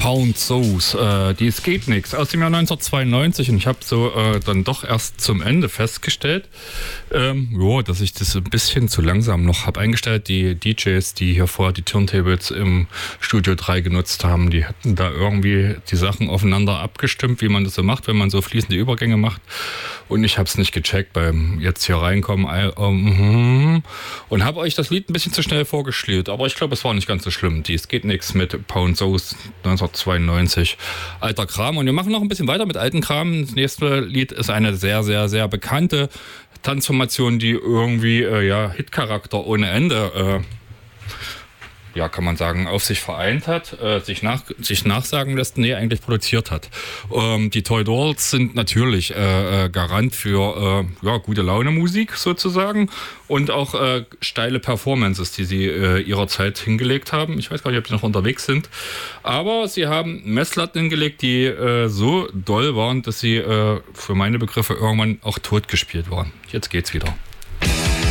Pound Sauce, dies geht nix, aus dem Jahr 1992, und ich habe so dann doch erst zum Ende festgestellt, dass ich das ein bisschen zu langsam noch habe eingestellt. Die DJs, die hier vorher die Turntables im Studio 3 genutzt haben, die hatten da irgendwie die Sachen aufeinander abgestimmt, wie man das so macht, wenn man so fließende Übergänge macht, und ich habe es nicht gecheckt beim jetzt hier reinkommen und habe euch das Lied ein bisschen zu schnell vorgespielt, aber ich glaube, es war nicht ganz so schlimm. Dies geht nix mit Pound Sauce 1992. Alter Kram. Und wir machen noch ein bisschen weiter mit alten Kram. Das nächste Lied ist eine sehr, sehr, sehr bekannte Transformation, die irgendwie Hitcharakter ohne Ende kann man sagen, auf sich vereint hat, sich nachsagen lässt, eigentlich produziert hat. Die Toy Dolls sind natürlich Garant für gute Laune Musik sozusagen und auch steile Performances, die sie ihrer Zeit hingelegt haben. Ich weiß gar nicht, ob sie noch unterwegs sind, aber sie haben Messlatten hingelegt, die so doll waren, dass sie für meine Begriffe irgendwann auch tot gespielt waren. Jetzt geht's wieder.